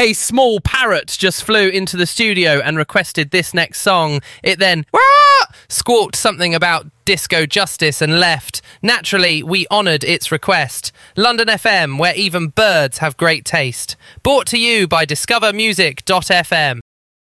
A small parrot just flew into the studio and requested this next song. It then squawked something about disco justice and left. Naturally, we honoured its request. London FM, where even birds have great taste. Brought to you by discovermusic.fm.